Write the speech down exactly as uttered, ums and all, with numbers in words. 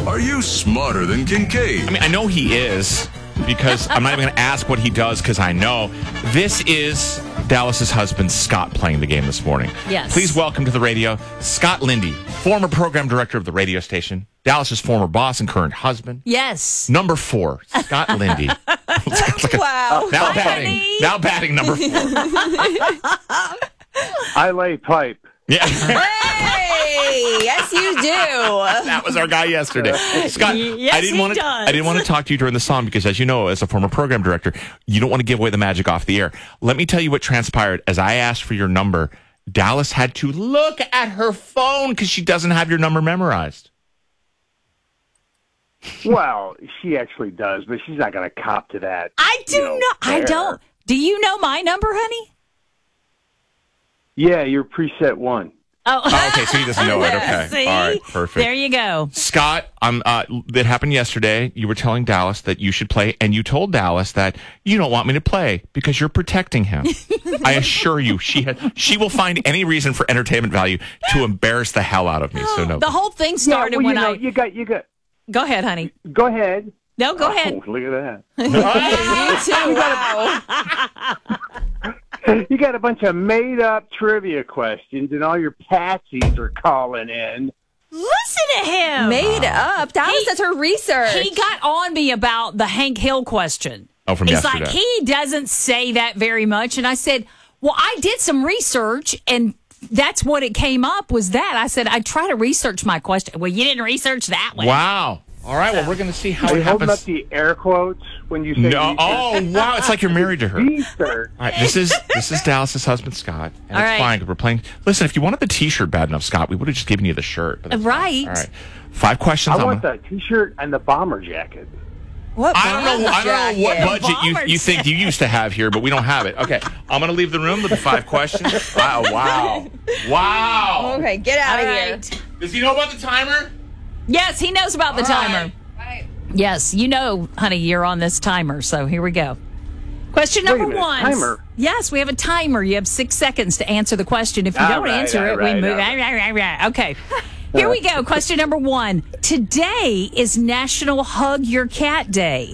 Are you smarter than Kincaid? I mean, I know he is because I'm not even going to ask what he does because I know. This is Dallas's husband, Scott, playing the game this morning. Yes. Please welcome to the radio, Scott Lindy, former program director of the radio station, Dallas's former boss and current husband. Yes. Number four, Scott Lindy. like a, wow. Now Hi, batting. honey. Now batting number four. I lay pipe. Yeah. Hey, yes, you do. That was our guy yesterday. Scott, Yes, I didn't he want to does. I didn't want to talk to you during the song because, as you know, as a former program director, you don't want to give away the magic off the air. Let me tell you what transpired. As I asked for your number, Dallas had to look at her phone because she doesn't have your number memorized. Well, she actually does, but she's not going to cop to that. I do you know, not. I fair. don't. Do you know my number, honey? Yeah, you're preset one. Oh, Oh, okay, so he doesn't know it. Okay. See? All right, perfect. There you go. Scott, um, uh, that happened yesterday. You were telling Dallas that you should play, and you told Dallas that you don't want me to play because you're protecting him. I assure you, she has, she will find any reason for entertainment value to embarrass the hell out of me. So no. The whole thing Yeah, started well, when you know, I. you got you got. Go ahead, honey. Go ahead. No, go ahead. Oh, look at You too. Wow. that. You got a bunch of made up trivia questions, and all your patsies are calling in. Listen to him. Made up. Dallas He- does her research. He got on me about the Hank Hill question. Oh, from He's yesterday. like, he doesn't say that very much. And I said, well, I did some research, and that's what it came up was that. I said, I try to research my question. Well, you didn't research that one. Wow. All right, well, we're going to see how Are it you holding up happens. the air quotes when you say No. research? Oh, wow. It's like you're married to her. All Research. right, this is this is Dallas's husband, Scott. And All it's right. fine because we're playing. Listen, if you wanted the T-shirt bad enough, Scott, we would have just given you the shirt. But it's fine. Right. All right. Five questions. I I'm want gonna- the T-shirt and the bomber jacket. what I don't know. I don't know what jacket? budget you, Bomber you think you used to have here, but we don't have it. Okay, I'm going to leave the room with the five questions. Wow! Wow! Wow! Okay, get out All of here. right. Does he know about the timer? Yes, he knows about the All timer. right. Yes, you know, honey, you're on this timer. So here we go. Question Wait a number minute, one. timer? Yes, we have a timer. You have six seconds to answer the question. If you All don't right, answer all it, we right, move. all right. Right, right, right. Okay. Here we go. Question number one. Today is National Hug Your Cat Day.